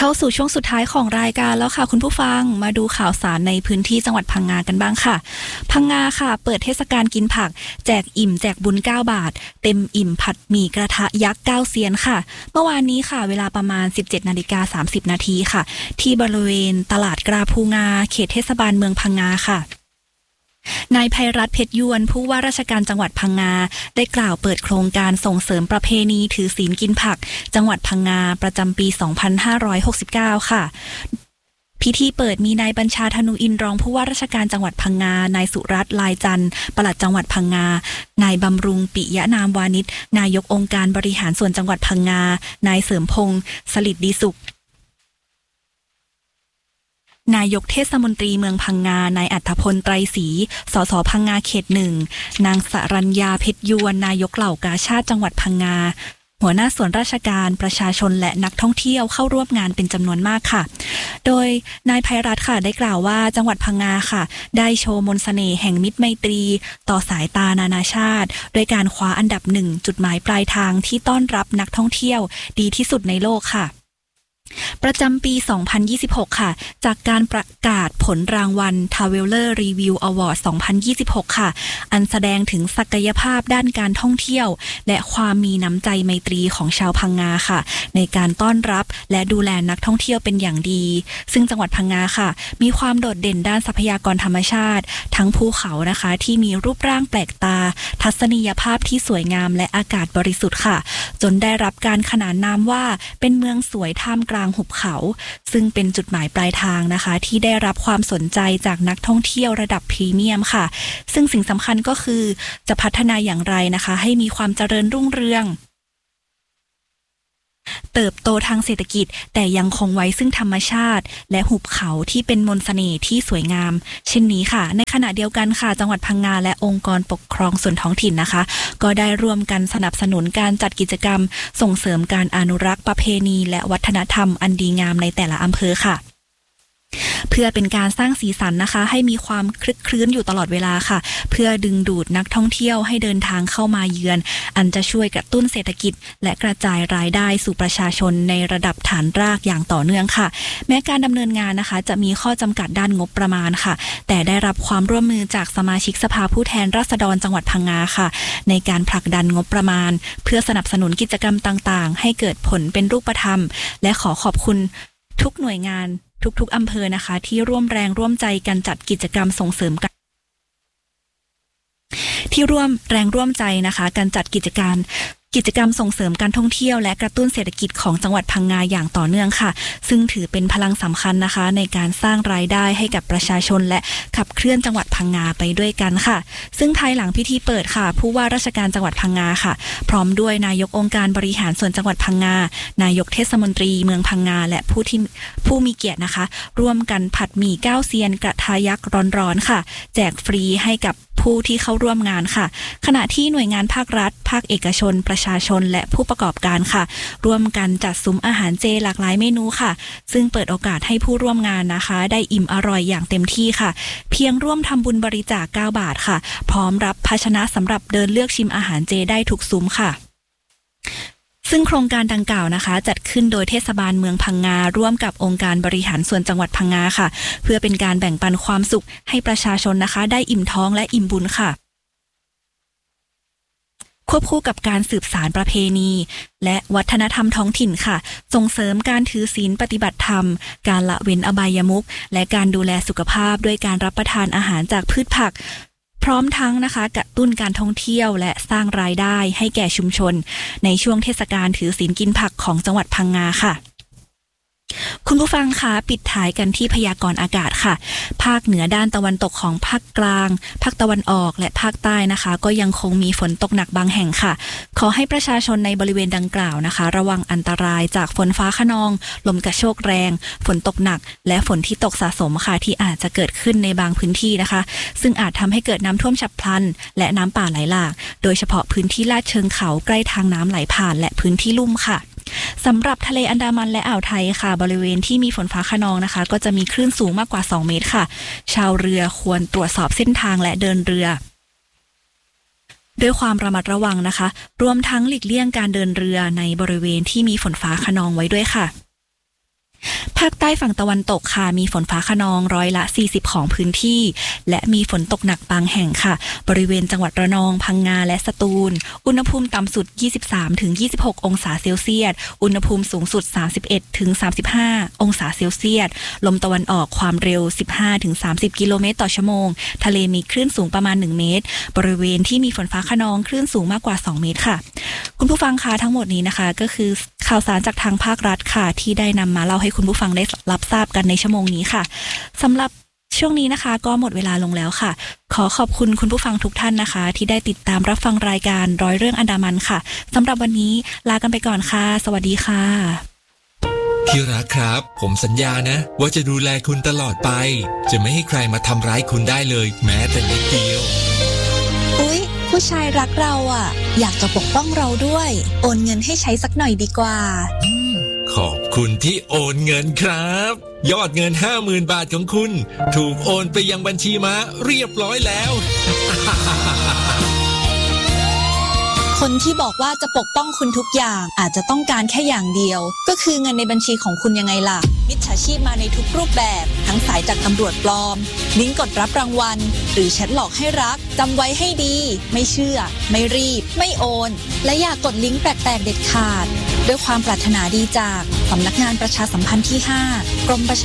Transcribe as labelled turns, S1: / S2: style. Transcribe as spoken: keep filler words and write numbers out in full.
S1: เข้าสู่ช่วงสุดท้ายของรายการแล้วค่ะคุณผู้ฟังมาดูข่าวสารในพื้นที่จังหวัดพังงากันบ้างค่ะพังงาค่ะเปิดเทศกาลกินผักแจกอิ่มแจกบุญเก้าบาทเต็มอิ่มผัดหมี่กระทะยักษ์เก้าเซียนค่ะเมื่อวานนี้ค่ะเวลาประมาณ สิบเจ็ดนาฬิกาสามสิบนาทีค่ะที่บริเวณตลาดกราภูงาเขตเทศบาลเมืองพังงาค่ะนายไพรัตน์เพชรยวนผู้ว่าราชการจังหวัดพังงาได้กล่าวเปิดโครงการส่งเสริมประเพณีถือศีลกินผักจังหวัดพังงาประจำปี สองพันห้าร้อยหกสิบเก้า ค่ะพิธีเปิดมีนายบัญชาธนูอินรองผู้ว่าราชการจังหวัดพังงานายสุรัตน์ลายจันทร์ปลัดจังหวัดพังงานายบำรุงปิยะนามวานิชนายกองค์การบริหารส่วนจังหวัดพังงานายเสริมพงษ์สลิดดีสุขนายกเทศมนตรีเมืองพังงานายอัฏฐพลไตรศรีสสพังงาเขตหนึ่งนางสรัญญาเพชรยวนนายกเหล่ากาชาดจังหวัดพังงาหัวหน้าส่วนราชการประชาชนและนักท่องเที่ยวเข้าร่วมงานเป็นจำนวนมากค่ะโดยนายไพรัตน์ค่ะได้กล่าวว่าจังหวัดพังงาค่ะได้โชว์มนต์เสน่ห์แห่งมิตรไมตรีต่อสายตานานาชาติโดยการคว้าอันดับหนึ่งจุดหมายปลายทางที่ต้อนรับนักท่องเที่ยวดีที่สุดในโลกค่ะประจำปี สองพันยี่สิบหก ค่ะจากการประกาศผลรางวัล Traveler Review Award สองพันยี่สิบหก ค่ะอันแสดงถึงศักยภาพด้านการท่องเที่ยวและความมีน้ำใจไมตรีของชาวพังงาค่ะในการต้อนรับและดูแลนักท่องเที่ยวเป็นอย่างดีซึ่งจังหวัดพังงาค่ะมีความโดดเด่นด้านทรัพยากรธรรมชาติทั้งภูเขานะคะที่มีรูปร่างแปลกตาทัศนียภาพที่สวยงามและอากาศบริสุทธิ์ค่ะจนได้รับการขนานนามว่าเป็นเมืองสวยท่ามกลางหุบเขาซึ่งเป็นจุดหมายปลายทางนะคะที่ได้รับความสนใจจากนักท่องเที่ยวระดับพรีเมียมค่ะซึ่งสิ่งสำคัญก็คือจะพัฒนาอย่างไรนะคะให้มีความเจริญรุ่งเรืองเติบโตทางเศรษฐกิจแต่ยังคงไว้ซึ่งธรรมชาติและหุบเขาที่เป็นมนต์เสน่ห์ที่สวยงามเช่นนี้ค่ะในขณะเดียวกันค่ะจังหวัดพังงาและองค์กรปกครองส่วนท้องถิ่นนะคะก็ได้ร่วมกันสนับสนุนการจัดกิจกรรมส่งเสริมการอนุรักษ์ประเพณีและวัฒนธรรมอันดีงามในแต่ละอำเภอค่ะเพื่อเป็นการสร้างสีสันนะคะให้มีความคลึกคลื้นอยู่ตลอดเวลาค่ะเพื่อดึงดูดนักท่องเที่ยวให้เดินทางเข้ามาเยือนอันจะช่วยกระตุ้นเศรษฐกิจและกระจายรายได้สู่ประชาชนในระดับฐานรากอย่างต่อเนื่องค่ะแม้การดำเนินงานนะคะจะมีข้อจำกัดด้านงบประมาณค่ะแต่ได้รับความร่วมมือจากสมาชิกสภาผู้แทนราษฎรจังหวัดพังงาค่ะในการผลักดันงบประมาณเพื่อสนับสนุนกิจกรรมต่างๆให้เกิดผลเป็นรูปธรรมและขอขอบคุณทุกหน่วยงานทุกๆอำเภอนะคะที่ร่วมแรงร่วมใจกันจัดกิจกรรมส่งเสริมกันที่ร่วมแรงร่วมใจนะคะการจัดกิจการกิจกรรมส่งเสริมการท่องเที่ยวและกระตุ้นเศรษฐกิจของจังหวัดพังงาอย่างต่อเนื่องค่ะซึ่งถือเป็นพลังสำคัญนะคะในการสร้างรายได้ให้กับประชาชนและขับเคลื่อนจังหวัดพังงาไปด้วยกันค่ะซึ่งภายหลังพิธีเปิดค่ะผู้ว่าราชการจังหวัดพังงาค่ะพร้อมด้วยนายกองค์การบริหารส่วนจังหวัดพังงานายกเทศมนตรีเมืองพังงาและผู้ที่ผู้มีเกียรตินะคะร่วมกันผัดหมี่เก้าเซียนกระทะยักษ์ร้อนๆค่ะแจกฟรีให้กับผู้ที่เข้าร่วมงานค่ะขณะที่หน่วยงานภาครัฐภาคเอกชนประชาชนและผู้ประกอบการค่ะร่วมกันจัดซุ้มอาหารเจหลากหลายเมนูค่ะซึ่งเปิดโอกาสให้ผู้ร่วมงานนะคะได้อิ่มอร่อยอย่างเต็มที่ค่ะเพียงร่วมทำบุญบริจาคเก้าบาทค่ะพร้อมรับภาชนะสำหรับเดินเลือกชิมอาหารเจได้ทุกซุ้มค่ะซึ่งโครงการดังกล่าวนะคะจัดขึ้นโดยเทศบาลเมืองพังงาร่วมกับองค์การบริหารส่วนจังหวัดพังงาค่ะเพื่อเป็นการแบ่งปันความสุขให้ประชาชนนะคะได้อิ่มท้องและอิ่มบุญค่ะควบคู่กับการสืบสานประเพณีและวัฒนธรรมท้องถิ่นค่ะส่งเสริมการถือศีลปฏิบัติธรรมการละเว้นอบายมุขและการดูแลสุขภาพด้วยการรับประทานอาหารจากพืชผักพร้อมทั้งนะคะกระตุ้นการท่องเที่ยวและสร้างรายได้ให้แก่ชุมชนในช่วงเทศกาลถือศีลกินผักของจังหวัดพังงาค่ะคุณผู้ฟังคะปิดท้ายกันที่พยากรณ์อากาศค่ะภาคเหนือด้านตะวันตกของภาคกลางภาคตะวันออกและภาคใต้นะคะก็ยังคงมีฝนตกหนักบางแห่งค่ะขอให้ประชาชนในบริเวณดังกล่าวนะคะระวังอันตรายจากฝนฟ้าคะนองลมกระโชกแรงฝนตกหนักและฝนที่ตกสะสมค่ะที่อาจจะเกิดขึ้นในบางพื้นที่นะคะซึ่งอาจทำให้เกิดน้ำท่วมฉับพลันและน้ำป่าไหลหลากโดยเฉพาะพื้นที่ลาดเชิงเขาใกล้ทางน้ำไหลผ่านและพื้นที่ลุ่มค่ะสำหรับทะเลอันดามันและอ่าวไทยค่ะบริเวณที่มีฝนฟ้าคะนองนะคะก็จะมีคลื่นสูงมากกว่าสองเมตรค่ะชาวเรือควรตรวจสอบเส้นทางและเดินเรือด้วยความระมัดระวังนะคะรวมทั้งหลีกเลี่ยงการเดินเรือในบริเวณที่มีฝนฟ้าคะนองไว้ด้วยค่ะภาคใต้ฝั่งตะวันตกค่ะมีฝนฟ้าคะนองร้อยละสี่สิบของพื้นที่และมีฝนตกหนักบางแห่งค่ะบริเวณจังหวัดระนองพังงาและสตูลอุณหภูมิต่ำสุด ยี่สิบสามถึงยี่สิบหก องศาเซลเซียสอุณหภูมิสูงสุด สามสิบเอ็ดถึงสามสิบห้า องศาเซลเซียสลมตะวันออกความเร็ว สิบห้าถึงสามสิบ กิโลเมตรต่อชั่วโมงทะเลมีคลื่นสูงประมาณหนึ่งเมตรบริเวณที่มีฝนฟ้าคะนองคลื่นสูงมากกว่าสองเมตรค่ะคุณผู้ฟังคะทั้งหมดนี้นะคะก็คือข่าวสารจากทางภาครัฐค่ะที่ได้นำมาเล่าให้คุณผู้ฟังได้รับทราบกันในชั่วโมงนี้ค่ะสำหรับช่วงนี้นะคะก็หมดเวลาลงแล้วค่ะขอขอบคุณคุณผู้ฟังทุกท่านนะคะที่ได้ติดตามรับฟังรายการร้อยเรื่องอันดามันค่ะสำหรับวันนี้ลากันไปก่อนค่ะสวัสดีค่ะ
S2: ที่รักครับผมสัญญานะว่าจะดูแลคุณตลอดไปจะไม่ให้ใครมาทำร้ายคุณได้เลยแม้แต่นิดเดียว
S3: อุ๊ยผู้ชายรักเราอ่ะอยากจะปกป้องเราด้วยโอนเงินให้ใช้สักหน่อยดีกว่า
S2: ขอบคุณที่โอนเงินครับยอดเงิน ห้าหมื่น บาทของคุณถูกโอนไปยังบัญชีม้าเรียบร้อยแล้ว
S3: คนที่บอกว่าจะปกป้องคุณทุกอย่างอาจจะต้องการแค่อย่างเดียวก็คือเงินในบัญชีของคุณยังไงล่ะมิจฉาชีพมาในทุกรูปแบบทั้งสายจากตำรวจปลอมลิงก์กดรับรางวัลหรือแชทหลอกให้รักจำไว้ให้ดีไม่เชื่อไม่รีบไม่โอนและอย่ากกดลิงก์แปลกๆเด็ดขาดด้วยความปรารถนาดีจากสำนักงานประชาสัมพันธ์ที่ห้ากรมประชา